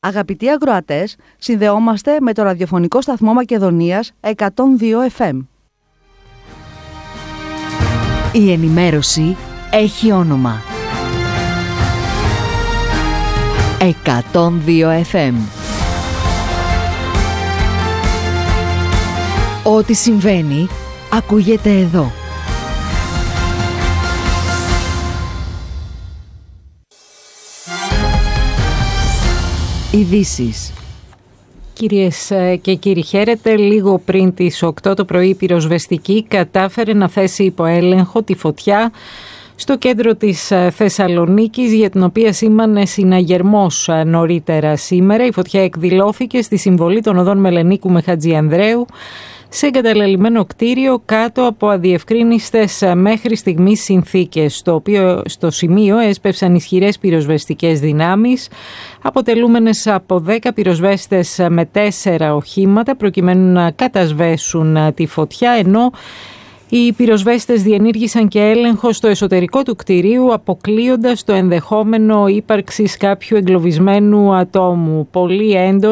Αγαπητοί ακροατές, συνδεόμαστε με το ραδιοφωνικό σταθμό Μακεδονίας 102 FM. Η ενημέρωση έχει όνομα. 102 FM. Ό,τι συμβαίνει, ακούγεται εδώ. Ειδήσεις. Κυρίες και κύριοι, χαίρετε. Λίγο πριν τις 8 το πρωί η πυροσβεστική κατάφερε να θέσει υπό έλεγχο τη φωτιά στο κέντρο της Θεσσαλονίκης, για την οποία σήμανε συναγερμός νωρίτερα σήμερα. Η φωτιά εκδηλώθηκε στη συμβολή των οδών Μελενίκου με Χατζιανδρέου, σε εγκαταλελειμμένο κτίριο κάτω από αδιευκρίνιστες μέχρι στιγμής συνθήκες, στο σημείο έσπευσαν ισχυρές πυροσβεστικές δυνάμεις, αποτελούμενες από 10 πυροσβέστες με 4 οχήματα, προκειμένου να κατασβέσουν τη φωτιά, ενώ οι πυροσβέστες διενήργησαν και έλεγχο στο εσωτερικό του κτηρίου, αποκλείοντας το ενδεχόμενο ύπαρξης κάποιου εγκλωβισμένου ατόμου. Πολύ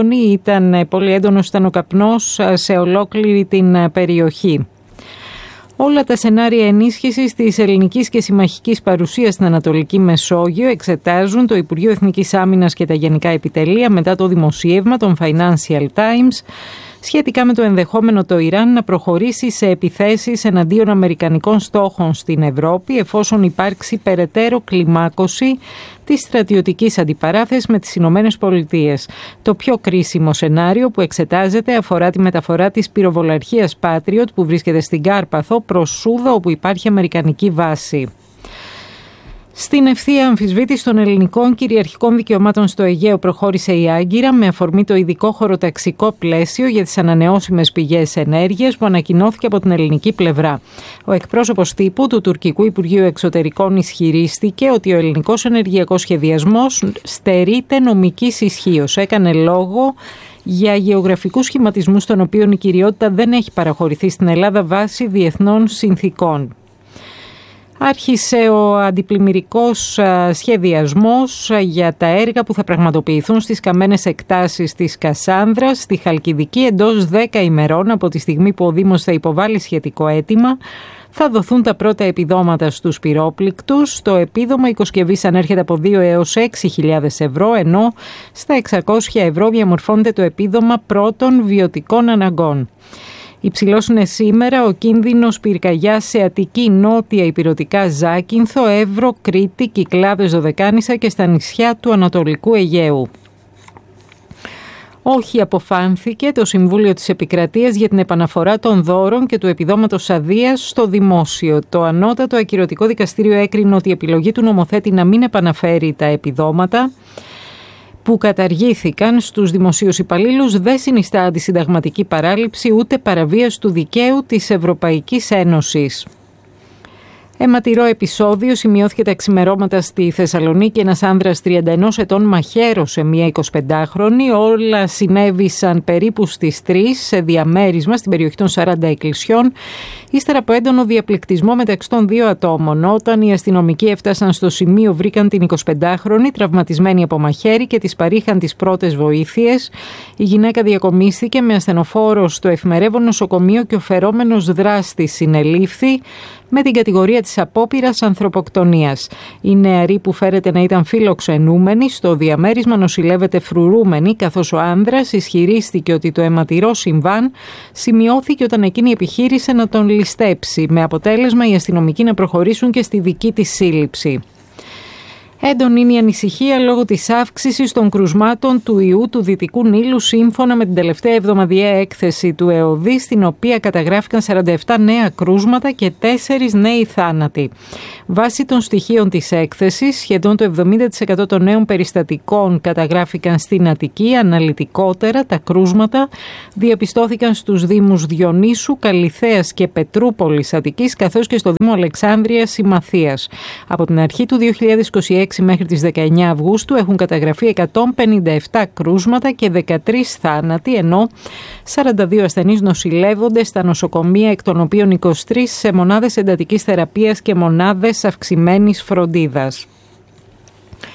έντονος ήταν ο καπνός σε ολόκληρη την περιοχή. Όλα τα σενάρια ενίσχυσης της ελληνικής και συμμαχικής παρουσίας στην Ανατολική Μεσόγειο εξετάζουν το Υπουργείο Εθνικής Άμυνας και τα Γενικά Επιτελεία μετά το δημοσίευμα των Financial Times σχετικά με το ενδεχόμενο το Ιράν να προχωρήσει σε επιθέσεις εναντίον αμερικανικών στόχων στην Ευρώπη, εφόσον υπάρξει περαιτέρω κλιμάκωση της στρατιωτικής αντιπαράθεσης με τις Ηνωμένες Πολιτείες. Το πιο κρίσιμο σενάριο που εξετάζεται αφορά τη μεταφορά της πυροβολαρχίας Patriot που βρίσκεται στην Κάρπαθο προς Σούδα, όπου υπάρχει αμερικανική βάση. Στην ευθεία αμφισβήτηση των ελληνικών κυριαρχικών δικαιωμάτων στο Αιγαίο προχώρησε η Άγκυρα με αφορμή το ειδικό χωροταξικό πλαίσιο για τις ανανεώσιμες πηγές ενέργειας που ανακοινώθηκε από την ελληνική πλευρά. Ο εκπρόσωπος τύπου του Τουρκικού Υπουργείου Εξωτερικών ισχυρίστηκε ότι ο ελληνικός ενεργειακός σχεδιασμός στερείται νομικής ισχύως. Έκανε λόγο για γεωγραφικούς σχηματισμούς των οποίων η κυριότητα δεν έχει παραχωρηθεί στην Ελλάδα βάσει διεθνών συνθήκων. Άρχισε ο αντιπλημμυρικός σχεδιασμός για τα έργα που θα πραγματοποιηθούν στις καμένες εκτάσεις της Κασάνδρας στη Χαλκιδική εντός 10 ημερών από τη στιγμή που ο Δήμος θα υποβάλει σχετικό αίτημα. Θα δοθούν τα πρώτα επιδόματα στους πυρόπληκτους. Το επίδομα οικοσκευής ανέρχεται από 2 έως 6.000 ευρώ, ενώ στα 600 ευρώ διαμορφώνεται το επίδομα πρώτων βιωτικών αναγκών. Υψηλός είναι σήμερα ο κίνδυνος πυρκαγιάς σε Αττική, Νότια Ηπειρωτικά, Ζάκυνθο, Εύρο, Κρήτη, Κυκλάδες, Δωδεκάνησα και στα νησιά του Ανατολικού Αιγαίου. Όχι αποφάνθηκε το Συμβούλιο της Επικρατείας για την επαναφορά των δώρων και του επιδόματος αδείας στο δημόσιο. Το Ανώτατο Ακυρωτικό Δικαστήριο έκρινε ότι η επιλογή του νομοθέτη να μην επαναφέρει τα επιδόματα που καταργήθηκαν στους δημοσίους υπαλλήλους δεν συνιστά αντισυνταγματική παράληψη ούτε παραβίαση του δικαίου της Ευρωπαϊκής Ένωσης. Αιματηρό επεισόδιο σημειώθηκε τα ξημερώματα στη Θεσσαλονίκη. Ένας άνδρας 31 ετών μαχαίρωσε μια 25χρονη. Όλα συνέβησαν περίπου στις 3 σε διαμέρισμα στην περιοχή των 40 εκκλησιών, ύστερα από έντονο διαπληκτισμό μεταξύ των δύο ατόμων. Όταν οι αστυνομικοί έφτασαν στο σημείο, βρήκαν την 25χρονη τραυματισμένη από μαχαίρι και της παρήχαν τις πρώτες βοήθειες. Η γυναίκα διακομίστηκε με ασθενοφόρο στο εφημερεύον νοσοκομείο και ο φερόμενος δράστης συνελήφθη με την κατηγορία της απόπειρας ανθρωποκτονίας. Η νεαρή, που φέρεται να ήταν φιλοξενούμενη, στο διαμέρισμα νοσηλεύεται φρουρούμενη, καθώς ο άνδρας ισχυρίστηκε ότι το αιματηρό συμβάν σημειώθηκε όταν εκείνη επιχείρησε να τον ληστέψει, με αποτέλεσμα οι αστυνομικοί να προχωρήσουν και στη δική της σύλληψη. Έντονη είναι η ανησυχία λόγω της αύξησης των κρουσμάτων του ιού του Δυτικού Νείλου, σύμφωνα με την τελευταία εβδομαδιαία έκθεση του ΕΟΔΗ, στην οποία καταγράφηκαν 47 νέα κρούσματα και 4 νέοι θάνατοι. Βάσει των στοιχείων της έκθεσης, σχεδόν το 70% των νέων περιστατικών καταγράφηκαν στην Αττική. Αναλυτικότερα, τα κρούσματα διαπιστώθηκαν στους δήμους Διονύσου, Καλιθέας και Πετρούπολης Αττικής, καθώς και στο Δήμο Αλεξάνδρειας Συμμαθίας. Από την αρχή του 2026 μέχρι τις 19 Αυγούστου έχουν καταγραφεί 157 κρούσματα και 13 θάνατοι, ενώ 42 ασθενείς νοσηλεύονται στα νοσοκομεία, εκ των οποίων 23 σε μονάδες εντατικής θεραπείας και μονάδες αυξημένης φροντίδας.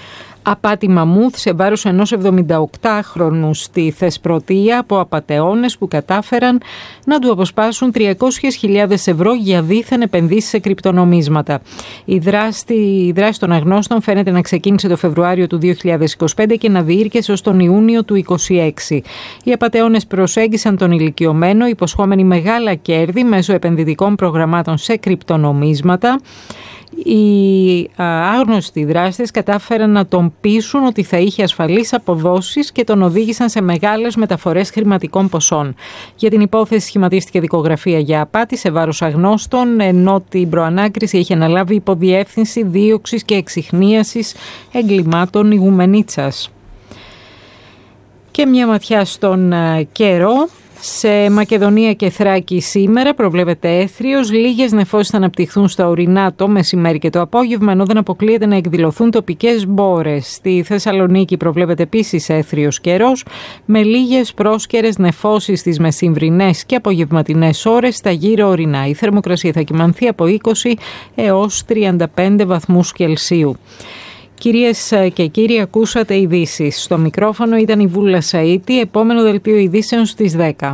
Απάτη μαμούθ σε βάρος ενός 78χρονου στη Θεσπρωτεία από απατεώνες που κατάφεραν να του αποσπάσουν 300.000 ευρώ για δίθεν επενδύσεις σε κρυπτονομίσματα. Η δράση των αγνώστων φαίνεται να ξεκίνησε το Φεβρουάριο του 2025 και να διήρκεσε ως τον Ιούνιο του 2026. Οι απατεώνες προσέγγισαν τον ηλικιωμένο υποσχόμενοι μεγάλα κέρδη μέσω επενδυτικών προγραμμάτων σε κρυπτονομίσματα. Οι άγνωστοι δράστες κατάφεραν να τον πείσουν ότι θα είχε ασφαλείς αποδόσεις και τον οδήγησαν σε μεγάλες μεταφορές χρηματικών ποσών. Για την υπόθεση σχηματίστηκε δικογραφία για απάτη σε βάρος αγνώστων, ενώ την προανάκριση είχε αναλάβει υποδιεύθυνση δίωξης και εξιχνίασης εγκλημάτων ηγουμενίτσας. Και μια ματιά στον καιρό. Σε Μακεδονία και Θράκη σήμερα προβλέπεται έθριος. Λίγες νεφώσεις θα αναπτυχθούν στα ορεινά το μεσημέρι και το απόγευμα, ενώ δεν αποκλείεται να εκδηλωθούν τοπικές μπόρες. Στη Θεσσαλονίκη προβλέπεται επίσης έθριος καιρός, με λίγες πρόσκαιρες νεφώσεις στις μεσημβρινές και απογευματινές ώρες στα γύρω ορεινά. Η θερμοκρασία θα κυμανθεί από 20 έως 35 βαθμούς Κελσίου. Κυρίες και κύριοι, ακούσατε ειδήσεις. Στο μικρόφωνο ήταν η Βούλα Σαΐτη. Επόμενο δελτίο ειδήσεων στις 10.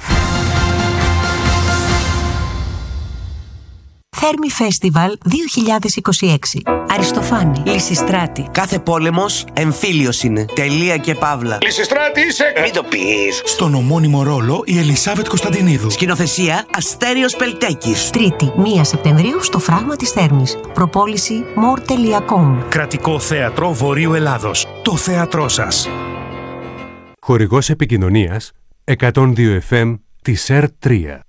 Θέρμη Φέστιβαλ 2026. Αριστοφάνη. Λυσιστράτη. Κάθε πόλεμος εμφύλιος είναι. Τελεία και παύλα. Λυσιστράτη είσαι! Μην το πεις. Στον ομώνυμο ρόλο η Ελισάβετ Κωνσταντινίδου. Σκηνοθεσία Αστέριος Πελτέκης. Τρίτη, 1 Σεπτεμβρίου στο Φράγμα της Θέρμης. Προπόληση more.com. Κρατικό Θέατρο Βορείου Ελλάδος. Το θέατρό σας. Χορηγός επικοινωνίας 102 FM της ΕΡΤ3.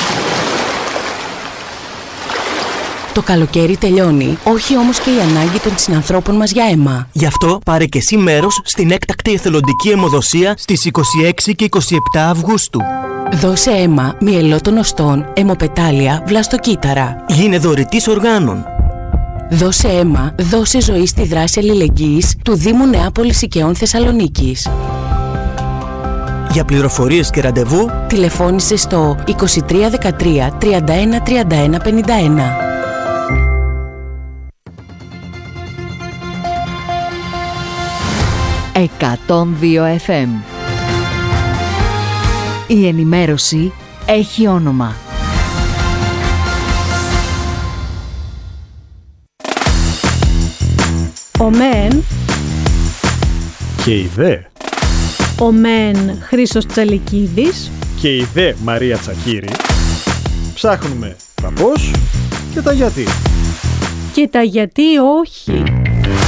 Το καλοκαίρι τελειώνει, όχι όμως και η ανάγκη των συνανθρώπων μας για αίμα. Γι' αυτό πάρε και εσύ μέρος στην έκτακτη εθελοντική αιμοδοσία στις 26 και 27 Αυγούστου. Δώσε αίμα μυελό των οστών, αιμοπετάλια, βλαστοκύτταρα. Γίνε δωρητής οργάνων. Δώσε αίμα, δώσε ζωή στη δράση αλληλεγγύης του Δήμου Νεάπολης Οικαιών Θεσσαλονίκης. Για πληροφορίες και ραντεβού, τηλεφώνησε στο 2313 31 31 51. «102 FM». Η ενημέρωση έχει όνομα. Ο ΜΕΝ και η ΔΕ. Ο ΜΕΝ Χρήστος Τσαλικίδης και η ΔΕ Μαρία Τσακύρη. Ψάχνουμε τα πώς και τα γιατί. Και τα γιατί όχι.